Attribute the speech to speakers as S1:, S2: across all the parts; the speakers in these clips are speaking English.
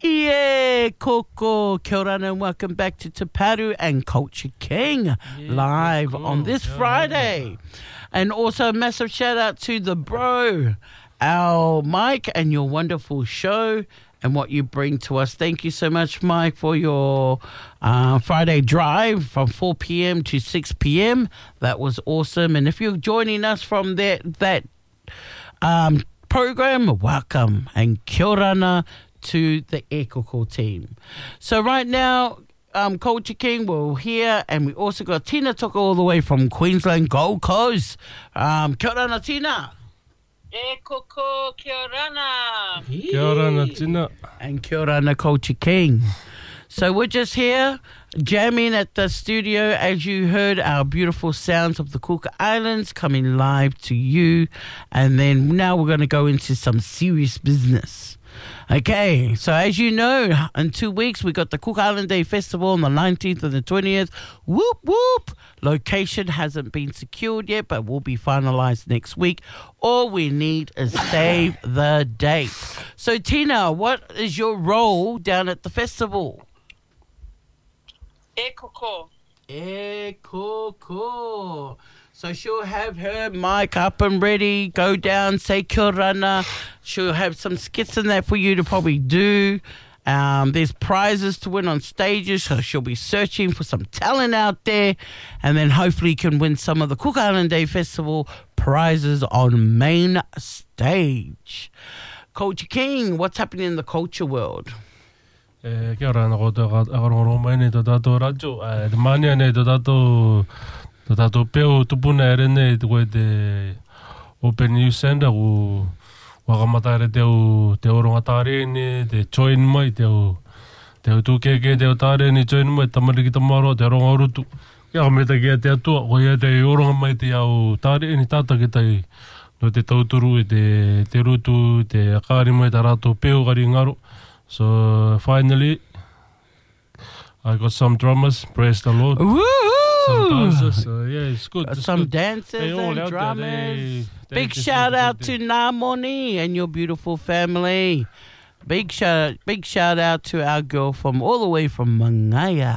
S1: Yeah, Koko, kia ora and welcome back to Te Paru and Culture King live on this Friday. And also a massive shout out to the bro, our Mike, and your wonderful show and what you bring to us. Thank you so much, Mike, for your Friday drive from 4 p.m. to 6 p.m. That was awesome. And if you're joining us from that program, welcome and kia ora to the Ekoko team. So right now, Culture King, we're here, and we also got Tina Toka all the way from Queensland Gold Coast. Kia ora, Tina.
S2: Ekoko, kia ora.
S3: Kia ora, Tina.
S1: And kia ora, Culture King. So we're just here jamming at the studio. As you heard, our beautiful sounds of the Cook Islands coming live to you. And then now we're going to go into some serious business. Okay, so as you know, in 2 weeks, we got the Cook Island Day Festival on the 19th and the 20th. Whoop, whoop. Location hasn't been secured yet, but will be finalized next week. All we need is save the date. So, Tina, what is your role down at the festival?
S2: Ekoko.
S1: Ekoko. So she'll have her mic up and ready, go down, say kia ora. She'll have some skits in there for you to probably do. There's prizes to win on stages, so she'll be searching for some talent out there. And then hopefully you can win some of the Cook Island Day Festival prizes on main stage. Culture King, what's happening in the culture world?
S3: Kia ora, Tato peo tupuna erene koe te Open Youth Center ku wakamatare te oronga tarene, te join mai, te tukeke te tarene join mai, tamariki tamaro, te oronga urutu. Kia meta kia te atua, koe te oronga mai te au tarene tata ki tai no te tauturu e te rutu, te akari mai ta rato peo kari ngaro. So finally, I got some drummers, praise the Lord.
S1: Woo!
S3: Some dancers, yeah, it's good. It's
S1: some
S3: good.
S1: dancers and drummers. Big shout out to Namoni and your beautiful family. Big shout out to our girl from all the way from Mangaya.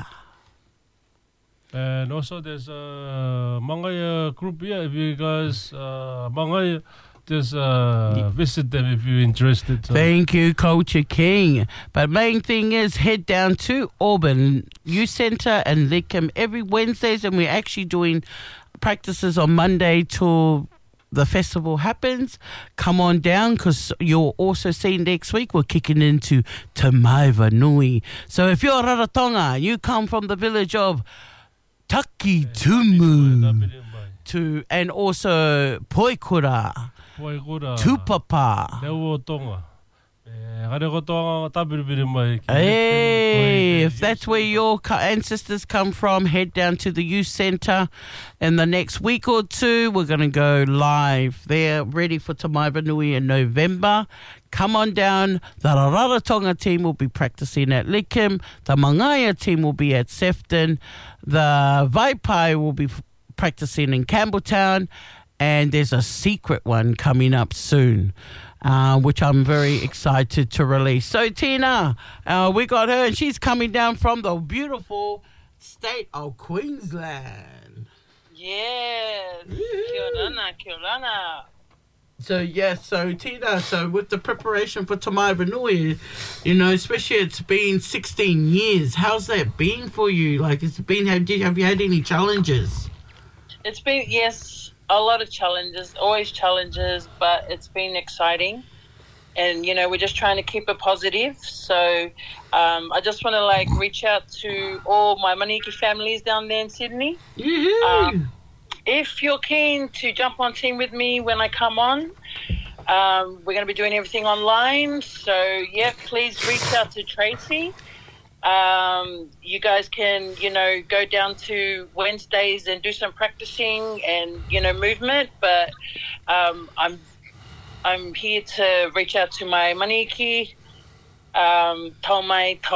S3: And also there's a Mangaya group here. If you guys Mangaya, just visit them if you're interested. So.
S1: Thank you, Culture King. But main thing is head down to Auburn Youth Centre and Lickham every Wednesdays, and we're actually doing practices on Monday till the festival happens. Come on down, because you'll also see next week we're kicking into Te Maivanui. So if you're Rarotonga, you come from the village of Takitumu and also Poikura. Tupapa. Hey, if that's where your ancestors come from, head down to the youth centre. In the next week or two, we're going to go live. They're ready for Te Maivanui in November. Come on down. The Rarotonga team will be practicing at Lickham. The Mangaya team will be at Sefton. The Vaipai will be practicing in Campbelltown. And there's a secret one coming up soon, which I'm very excited to release. So, Tina, we got her, and she's coming down from the beautiful state of Queensland.
S2: Yes. Kia ora.
S1: So, yes, so, Tina, with the preparation for Te Maivanui, especially it's been 16 years. How's that been for you? Like, have you had any challenges?
S2: It's been, yes. A lot of challenges, always challenges, but it's been exciting. And, we're just trying to keep it positive. So I just want to, reach out to all my Maniki families down there in Sydney. If you're keen to jump on team with me when I come on, we're going to be doing everything online. So, please reach out to Tracy. You guys can, go down to Wednesdays and do some practicing and, movement. But I'm here to reach out to my maniki. Tomai.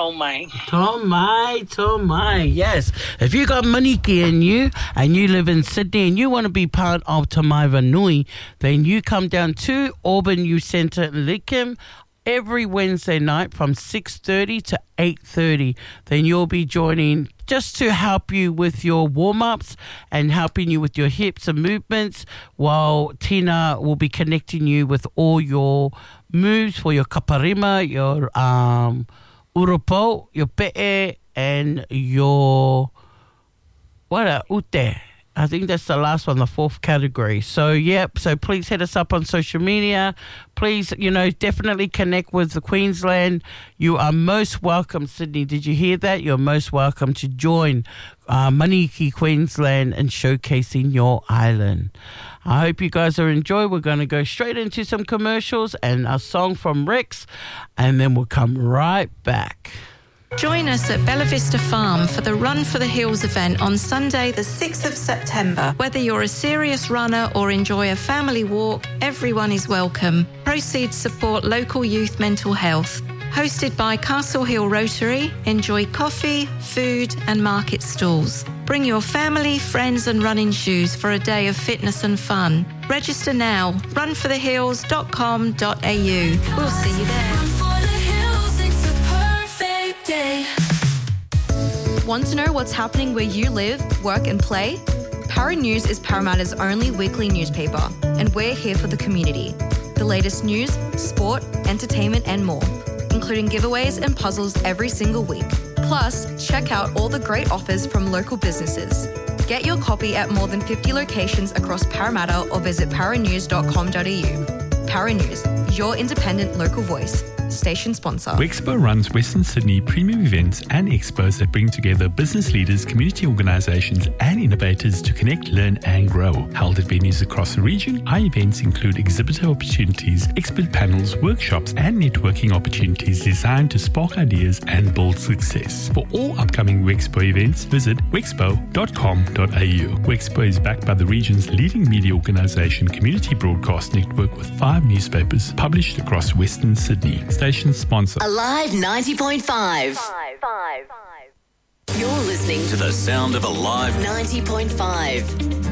S1: Yes. If you got maniki in you and you live in Sydney and you want to be part of Te Maivanui, then you come down to Auburn Youth Centre in Lickham every Wednesday night from 6:30 to 8:30. Then you'll be joining just to help you with your warm-ups and helping you with your hips and movements, while Tina will be connecting you with all your moves for your kaparima, your uropo, your pe'e, and your ute. I think that's the last one, the fourth category. So, so please hit us up on social media. Please, definitely connect with the Queensland. You are most welcome, Sydney. Did you hear that? You're most welcome to join Maniki Queensland and showcasing your island. I hope you guys are enjoying. We're going to go straight into some commercials and a song from Rex, and then we'll come right back.
S4: Join us at Bella Vista Farm for the Run for the Hills event on Sunday, the 6th of September. Whether you're a serious runner or enjoy a family walk, everyone is welcome. Proceeds support local youth mental health. Hosted by Castle Hill Rotary, enjoy coffee, food and market stalls. Bring your family, friends and running shoes for a day of fitness and fun. Register now, runforthehills.com.au. We'll see you there.
S5: Want to know what's happening where you live, work and play? Para News is Parramatta's only weekly newspaper, and we're here for the community. The latest news, sport, entertainment and more, including giveaways and puzzles every single week. Plus, check out all the great offers from local businesses. Get your copy at more than 50 locations across Parramatta or visit paranews.com.au. Para News, your independent local voice. Station sponsor.
S6: Wexpo runs Western Sydney premium events and expos that bring together business leaders, community organisations and innovators to connect, learn and grow. Held at venues across the region, our events include exhibitor opportunities, expert panels, workshops and networking opportunities designed to spark ideas and build success. For all upcoming Wexpo events, visit wexpo.com.au. Wexpo is backed by the region's leading media organisation, Community Broadcast Network, with 5 newspapers published across Western Sydney. Station sponsor.
S7: Alive 90.5. You're listening to the sound of Alive 90.5.